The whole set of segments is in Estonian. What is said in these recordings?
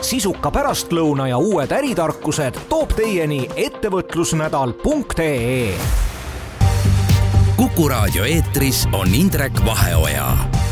Sisuka pärastlõuna ja uued äritarkused toob teieni ettevõtlusnädal.ee. Kuku raadio eetris on Indrek Vaheoja.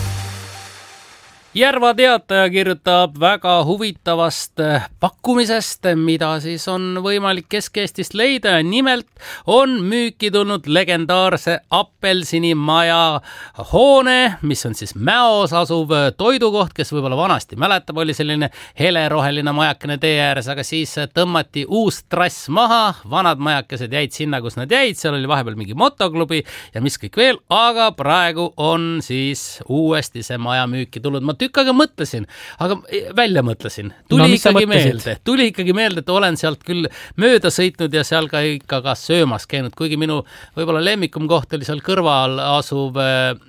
Järva Teataja kirjutab väga huvitavast pakkumisest, mida siis on võimalik Kesk-Eestist leida. Nimelt on müüki tulnud legendaarse Appelsinimaja hoone, mis on siis Mäos asuv toidukoht, kes võib-olla vanasti mäletab, oli selline heleroheline majakene tee ääres, aga siis tõmmati uus trass maha, vanad majakesed jäid sinna, kus nad jäid, seal oli vahepeal mingi motoklubi ja mis kõik veel, aga praegu on siis uuesti see maja müüki tulnud. Ma tükk aega mõtlesin, aga välja mõtlesin. Tuli ikkagi meelde, et olen sealt küll mööda sõitnud ja seal ka söömas käinud, kuigi minu võib-olla lemmikum koht oli seal kõrval asuv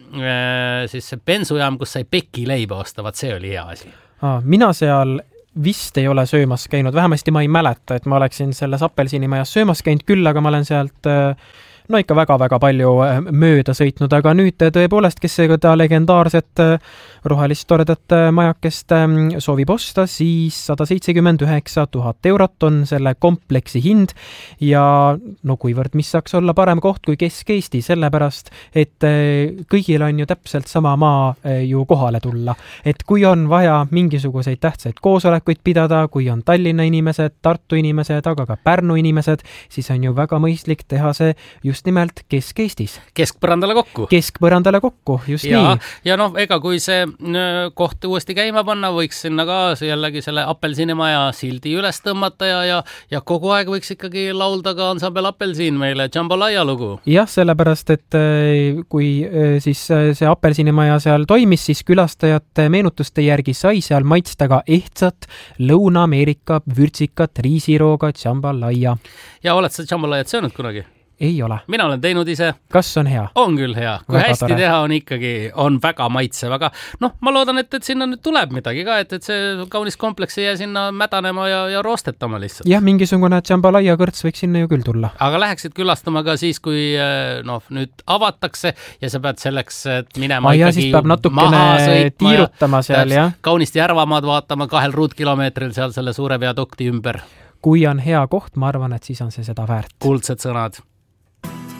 siis see bensujaam, kus sai pekileiba ostavad, see oli hea asi. Mina seal vist ei ole söömas käinud, vähemasti ma ei mäleta, et ma oleksin selles Appelsinimajas söömas käinud küll, aga ma olen sealt ikka väga-väga palju mööda sõitnud, aga nüüd tõepoolest, kes seda legendaarset rohelist toredat majakest soovib osta, siis 179 000 eurot on selle kompleksi hind ja no kuivõrd, mis saaks olla parem koht kui Kesk-Eesti, sellepärast, et kõigil on ju täpselt sama maa ju kohale tulla. Et kui on vaja mingisuguseid tähtsaid koosolekuid pidada, kui on Tallinna inimesed, Tartu inimesed, aga ka Pärnu inimesed, siis on ju väga mõistlik teha see just nimelt Kesk-Eestis. Keskpõrandale kokku, just nii. Ja noh, ega kui see koht uuesti käima panna, võiks sinna ka jällegi selle Appelsinimaja sildi üles tõmmata ja kogu aeg võiks ikkagi laulda ka ansambel Appelsin meile Jambalaya lugu. Jah, sellepärast, et kui siis see Appelsinimaja seal toimis, siis külastajate meenutuste järgi sai seal maitsta ka ehtsat Lõuna-Ameerika vürtsikat riisirooga Jambalaya. Ja oled sa Jambalayat söönud kunagi? Ei ole. Mina olen teinud ise. Kas on hea? On küll hea. Kui väga hästi tore teha on väga maitsev, aga ma loodan, et sinna nüüd tuleb midagi ka, et see kaunis kompleks ei jää sinna mädanema ja roostetama lihtsalt. Jah, mingisugune Jambalaya kõrts võiks sinna ju küll tulla. Aga läheksid külastama ka siis, kui nüüd avatakse ja sa pead selleks minema ikkagi siis peab natukene tiirutama seal, jah. Kaunist Järvamaad vaatama 2 ruutkilomeetril seal selle suure viadukti ümber. Kui on hea koht, ma arvan, et siis on see seda väärt. Kuldsed sõnad.